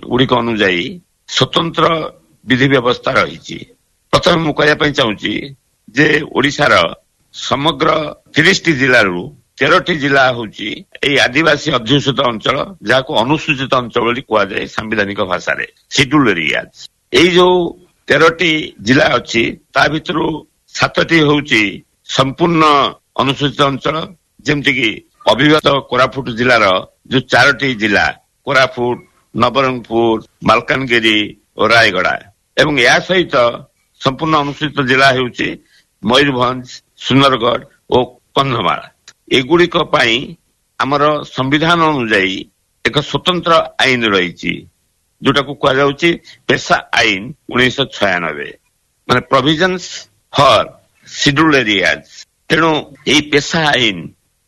ଗୁଡିକ ଅନୁଯାୟୀ ସ୍ୱତନ୍ତ୍ର ବିଧି ବ୍ୟବସ୍ଥା ରହିଛି। ପ୍ରଥମେ ମୁଁ କହିବା ପାଇଁ ଚାହୁଁଛି ଯେ ଓଡ଼ିଶାର ସମଗ୍ର 30ଟି ଜିଲ୍ଲାରୁ 13ଟି ଜିଲ୍ଲା ହେଉଛି ଏଇ ଆଦିବାସୀ ଅଧ୍ୟୁଷିତ ଅଞ୍ଚଳ, ଯାହାକୁ ଅନୁସୂଚିତ ଅଞ୍ଚଳ ବୋଲି କୁହାଯାଏ ସାମ୍ବିଧାନିକ ଭାଷାରେ, ସିଡ୍ୟୁଲ ଏରିଆଜ। ଏଇ ଯୋଉ 13ଟି ଜିଲ୍ଲା ଅଛି ତା ଭିତରୁ 7ଟି ହେଉଛି ସମ୍ପୂର୍ଣ୍ଣ ଅନୁସୂଚିତ ଅଞ୍ଚଳ, ଯେମିତିକି ଅବିଭକ୍ତ କୋରାପୁଟ ଜିଲ୍ଲାର ଯୋଉ 4ଟି ଜିଲ୍ଲା କୋରାପୁଟ, ନବରଙ୍ଗପୁର, ମାଲକାନଗିରି ଓ ରାୟଗଡା, ଏବଂ ଏହା ସହିତ ସମ୍ପୂର୍ଣ୍ଣ ଅନୁସୂଚିତ ଜିଲ୍ଲା ହେଉଛି ମୟୂରଭଞ୍ଜ, ସୁନ୍ଦରଗଡ଼ ଓ କନ୍ଧମାଳ। ଏଗୁଡିକ ପାଇଁ ଆମର ସମ୍ବିଧାନ ଅନୁଯାୟୀ ଏକ ସ୍ୱତନ୍ତ୍ର ଆଇନ ରହିଛି, ଯୋଉଟାକୁ କୁହାଯାଉଛି ପେସା ଆଇନ 1996, ମାନେ ପ୍ରୋଭିଜନ୍ସ ଫର ସିଡ୍ୟୁଲ ଏରିଆଜ। ତେଣୁ ଏଇ ପେସା ଆଇନ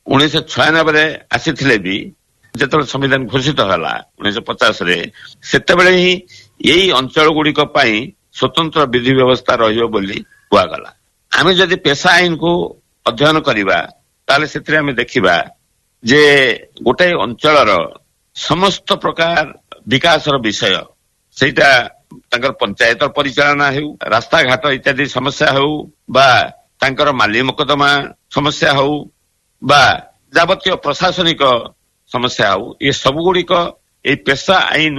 1996ରେ ଆସିଥିଲେ ବି ଯେତେବେଳେ ସମ୍ବିଧାନ ଘୋଷିତ ହେଲା 1950ରେ, ସେତେବେଳେ ହିଁ ଏଇ ଅଞ୍ଚଳ ଗୁଡିକ ପାଇଁ ସ୍ୱତନ୍ତ୍ର ବିଧି ବ୍ୟବସ୍ଥା ରହିବ ବୋଲି କୁହାଗଲା। ଆମେ ଯଦି ପେସା ଆଇନକୁ ଅଧ୍ୟୟନ କରିବା ତାହେଲେ ସେଥିରେ ଆମେ ଦେଖିବା ଯେ ଗୋଟାଏ ଅଞ୍ଚଳର ସମସ୍ତ ପ୍ରକାର ବିକାଶର ବିଷୟ, ସେଇଟା ତାଙ୍କର ପଞ୍ଚାୟତ ପରିଚାଳନା ହେଉ, ରାସ୍ତାଘାଟ ଇତ୍ୟାଦି ସମସ୍ୟା ହେଉ, ବା ତାଙ୍କର ମାଲି ମକଦ୍ଦମା ସମସ୍ୟା ହେଉ, ବା ଯାବତୀୟ ପ୍ରଶାସନିକ ସମସ୍ୟା ହେଉ, ଏ ସବୁ ଗୁଡିକ ଏଇ ପେସା ଆଇନ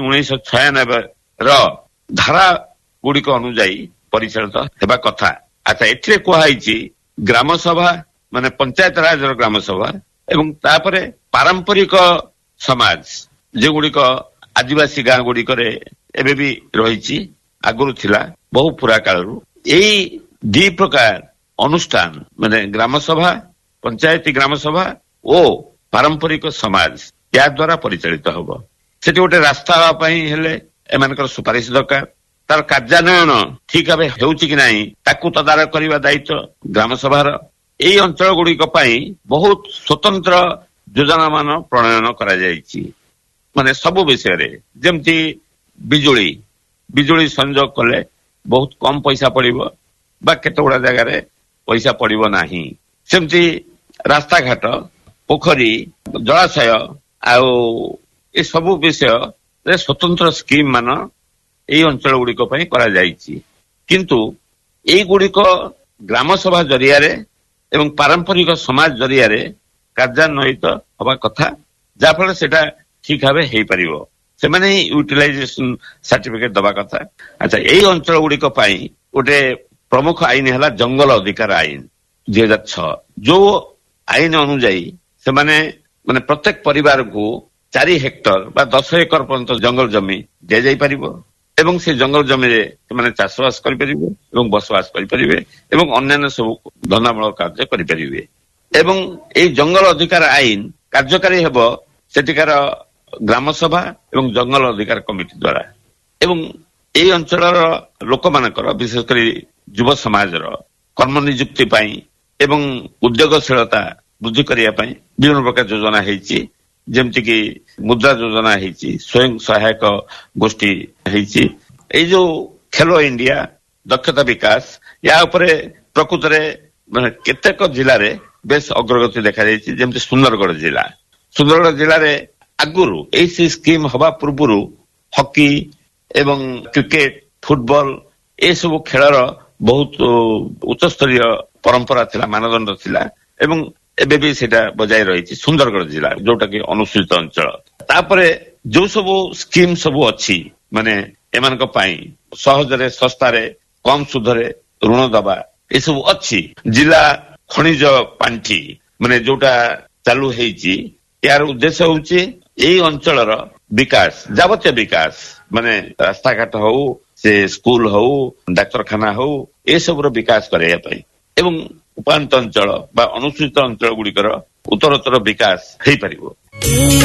1996ର ଧାରା ଗୁଡିକ ଅନୁଯାୟୀ ପରିଚାଳିତ ହେବା କଥା। ଆଚ୍ଛା, ଏଥିରେ କୁହାଯାଇଛି ଗ୍ରାମ ସଭା ମାନେ ପଞ୍ଚାୟତ ରାଜର ଗ୍ରାମ ସଭା ଏବଂ ତାପରେ ପାରମ୍ପରିକ ସମାଜ ଯେଉଁଗୁଡିକ ଆଦିବାସୀ ଗାଁ ଗୁଡିକରେ ଏବେ ବି ରହିଛି, ଆଗରୁ ଥିଲା ବହୁ ପୁରା କାଳରୁ। ଏଇ ଦି ପ୍ରକାର ଅନୁଷ୍ଠାନ ମାନେ ଗ୍ରାମ ସଭା, ପଞ୍ଚାୟତୀ ଗ୍ରାମ ସଭା ଓ ପାରମ୍ପରିକ ସମାଜ ଏହା ଦ୍ୱାରା ପରିଚାଳିତ ହେବ। ସେଠି ଗୋଟେ ରାସ୍ତା ହେବା ପାଇଁ ହେଲେ ଏମାନଙ୍କର ସୁପାରିଶ ଦରକାର। ତାର କାର୍ଯ୍ୟାନ୍ୱୟନ ଠିକ ଭାବେ ହେଉଛି କି ନାହିଁ ତାକୁ ତଦାରଖ କରିବା ଦାୟିତ୍ୱ ଗ୍ରାମ ସଭାର। ଏଇ ଅଞ୍ଚଳ ଗୁଡିକ ପାଇଁ ବହୁତ ସ୍ୱତନ୍ତ୍ର ଯୋଜନା ମାନ ପ୍ରଣୟନ କରାଯାଇଛି, ମାନେ ସବୁ ବିଷୟରେ। ଯେମିତି ବିଜୁଳି ସଂଯୋଗ କଲେ ବହୁତ କମ ପଇସା ପଡିବ ବା କେତେ ଗୁଡା ଜାଗାରେ ପଇସା ପଡିବ ନାହିଁ। ସେମିତି ରାସ୍ତାଘାଟ, ପୋଖରୀ, ଜଳାଶୟ ଆଉ ଏସବୁ ବିଷୟରେ ସ୍ୱତନ୍ତ୍ର ସ୍କିମ୍ ମାନ ଏଇ ଅଞ୍ଚଳ ଗୁଡିକ ପାଇଁ କରାଯାଇଛି। କିନ୍ତୁ ଏଇଗୁଡିକ ଗ୍ରାମ ସଭା ଜରିଆରେ ଏବଂ ପାରମ୍ପରିକ ସମାଜ ଜରିଆରେ କାର୍ଯ୍ୟାନ୍ୱୟିତ ହେବା କଥା, ଯାହାଫଳରେ ସେଟା ଠିକ ଭାବେ ହେଇପାରିବ। ସେମାନେ ହିଁ ୟୁଟିଲାଇଜେସନ ସାର୍ଟିଫିକେଟ ଦବା କଥା। ଆଚ୍ଛା, ଏଇ ଅଞ୍ଚଳ ଗୁଡିକ ପାଇଁ ଗୋଟେ ପ୍ରମୁଖ ଆଇନ ହେଲା ଜଙ୍ଗଲ ଅଧିକାର ଆଇନ 2006, ଯୋଉ ଆଇନ ଅନୁଯାୟୀ ସେମାନେ ମାନେ ପ୍ରତ୍ୟେକ ପରିବାରକୁ 4 ହେକ୍ଟର ବା 10 ଏକର ପର୍ଯ୍ୟନ୍ତ ଜଙ୍ଗଲ ଜମି ଦିଆଯାଇପାରିବ ଏବଂ ସେ ଜଙ୍ଗଲ ଜମିରେ ସେମାନେ ଚାଷବାସ କରିପାରିବେ ଏବଂ ବସବାସ କରିପାରିବେ ଏବଂ ଅନ୍ୟାନ୍ୟ ସବୁ ଧନ୍ଦାମୂଳକ କାର୍ଯ୍ୟ କରିପାରିବେ। ଏବଂ ଏଇ ଜଙ୍ଗଲ ଅଧିକାର ଆଇନ କାର୍ଯ୍ୟକାରୀ ହେବ ସେଠିକାର ଗ୍ରାମ ସଭା ଏବଂ ଜଙ୍ଗଲ ଅଧିକାର କମିଟି ଦ୍ୱାରା। ଏବଂ ଏଇ ଅଞ୍ଚଳର ଲୋକମାନଙ୍କର ବିଶେଷ କରି ଯୁବ ସମାଜର କର୍ମ ନିଯୁକ୍ତି ପାଇଁ ଏବଂ ଉଦ୍ୟୋଗଶୀଳତା ବୃଦ୍ଧି କରିବା ପାଇଁ ବିଭିନ୍ନ ପ୍ରକାର ଯୋଜନା ହେଇଛି। ଯେମିତିକି ମୁଦ୍ରା ଯୋଜନା ହେଇଛି, ସ୍ୱୟଂ ସହାୟକ ଗୋଷ୍ଠୀ ହେଇଛି। ଏଇ ଯୋଉ ଖେଲୋ ଇଣ୍ଡିଆ, ଦକ୍ଷତା ବିକାଶ, ୟା ଉପରେ ପ୍ରକୃତରେ କେତେକ ଜିଲ୍ଲାରେ ବେଶ ଅଗ୍ରଗତି ଦେଖାଯାଇଛି। ଯେମିତି ସୁନ୍ଦରଗଡ଼ ଜିଲ୍ଲାରେ ଆଗରୁ ଏଇ ସ୍କିମ୍ ହେବା ପୂର୍ବରୁ ହକି ଏବଂ କ୍ରିକେଟ, ଫୁଟବଲ ଏସବୁ ଖେଳର ବହୁତ ଉଚ୍ଚସ୍ତରୀୟ ପରମ୍ପରା ଥିଲା, ମାନଦଣ୍ଡ ଥିଲା ଏବଂ ଏବେ ବି ସେଇଟା ବଜାୟ ରହିଛି ସୁନ୍ଦରଗଡ଼ ଜିଲ୍ଲା, ଯୋଉଟା କି ଅନୁସୂଚିତ ଅଞ୍ଚଳ। ତାପରେ ଯୋଉ ସବୁ ସ୍କିମ୍ ସବୁ ଅଛି, ମାନେ ଏମାନଙ୍କ ପାଇଁ ସହଜରେ ଶସ୍ତାରେ କମ ସୁଧରେ ଋଣ ଦବା ଏସବୁ ଅଛି। ଜିଲ୍ଲା ଖଣିଜ ପାଣ୍ଠି ମାନେ ଯୋଉଟା ଚାଲୁ ହେଇଛି, ଏହାର ଉଦ୍ଦେଶ୍ୟ ହଉଛି ଏଇ ଅଞ୍ଚଳର ବିକାଶ, ଯାବତୀୟ ବିକାଶ, ମାନେ ରାସ୍ତାଘାଟ ହଉ, ସେ ସ୍କୁଲ ହଉ, ଡାକ୍ତରଖାନା ହଉ, ଏସବୁର ବିକାଶ କରାଇବା ପାଇଁ ଏବଂ ଉପାନ୍ତ ଅଞ୍ଚଳ ବା ଅନୁସୂଚିତ ଅଞ୍ଚଳ ଗୁଡିକର ଉତ୍ତରୋତ୍ତର ବିକାଶ ହେଇପାରିବ।